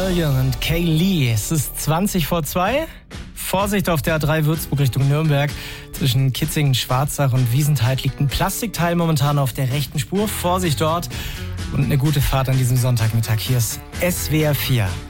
Million und Kay Lee. Es ist 20 vor 2. Vorsicht auf der A3 Würzburg Richtung Nürnberg. Zwischen Kitzingen, Schwarzach und Wiesentheid liegt ein Plastikteil momentan auf der rechten Spur. Vorsicht dort und eine gute Fahrt an diesem Sonntagmittag. Hier ist SWR 4.